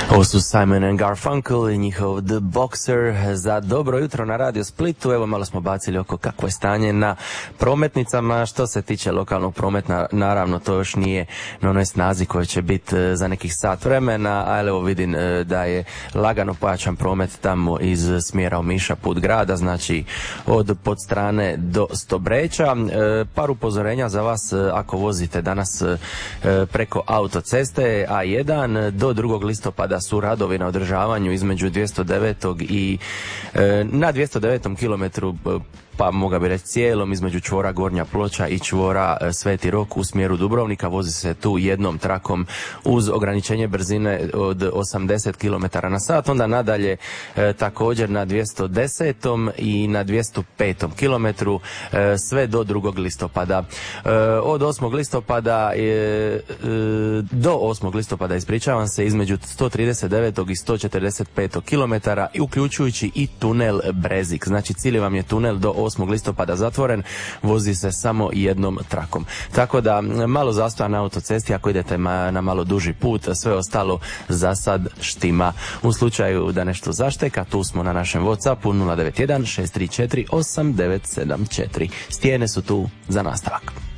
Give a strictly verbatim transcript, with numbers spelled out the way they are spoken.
Ovo su Simon and Garfunkel i njihov The Boxer za dobro jutro na Radio Splitu. Evo malo smo bacili oko kakvo je stanje na prometnicama. Što se tiče lokalnog prometa, naravno to još nije na onoj snazi koja će biti za nekih sat vremena, ali evo vidim da je lagano pojačan promet tamo iz smjera Omiša put grada, znači od Podstrane do Stobreća. Par upozorenja za vas ako vozite danas preko autoceste A jedan. Do drugog listopada su radovi na održavanju između dvjesto devet i e, na dvjesto devetom kilometru, pa moga bi reći cijelom, između čvora Gornja Ploča i čvora Sveti Rok u smjeru Dubrovnika. Vozi se tu jednom trakom uz ograničenje brzine od osamdeset kilometara na sat. Onda nadalje e, također na dvjesto desetom i na dvjesto petom kilometru e, sve do drugog listopada. E, od osmog listopada e, e, do osmog listopada, ispričavam se, između sto trideset devetog i sto četrdeset petog kilometara, uključujući i tunel Brezik. Znači cijeli vam je tunel do osmog listopada zatvoren, vozi se samo jednom trakom. Tako da malo zastoja na autocesti ako idete na malo duži put, sve ostalo za sad štima. U slučaju da nešto zašteka, tu smo na našem WhatsAppu nula devet jedan šest tri četiri osam devet sedam četiri. Stijene su tu za nastavak.